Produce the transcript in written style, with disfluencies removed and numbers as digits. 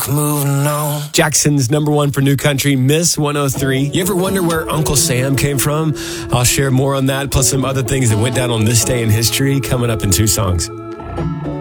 moving on. Jackson's number one for new country, Miss 103. You ever wonder where Uncle Sam came from? I'll share more on that, plus some other things that went down on this day in history, coming up in 2 songs.